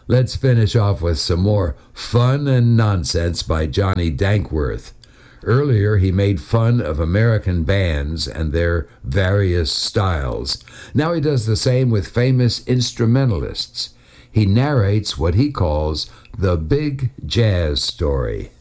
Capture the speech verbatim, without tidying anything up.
Let's finish off with some more fun and nonsense by Johnny Dankworth. Earlier, he made fun of American bands and their various styles. Now he does the same with famous instrumentalists. He narrates what he calls the big jazz story.